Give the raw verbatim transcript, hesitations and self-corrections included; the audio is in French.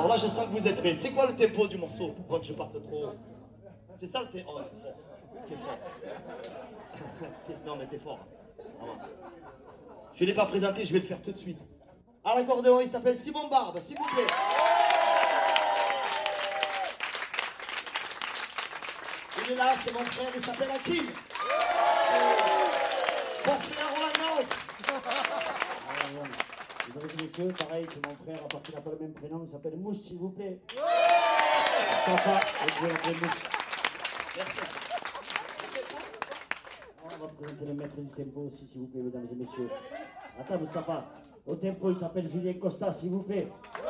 Alors là, je sens que vous êtes prêts. C'est quoi le tempo du morceau pour pas que je parte trop? C'est ça le tempo. Oh, ouais, t'es fort. T'es fort. Non, mais t'es fort. Vraiment. Je ne l'ai pas présenté, je vais le faire tout de suite. À l'accordéon, il s'appelle Simon Barbe, s'il vous plaît. Il est là, c'est mon frère, il s'appelle Hakim. Pour faire la note. Mesdames et messieurs, pareil, c'est mon frère, à part qu'il n'a pas le même prénom, il s'appelle Mousse, s'il vous plaît. Ouais. Papa, et je vais l'appeler Mousse. Merci. On va présenter le maître du tempo aussi, s'il vous plaît, mesdames et messieurs. Attends, Moustapha, au tempo, il s'appelle Julien Costa, s'il vous plaît.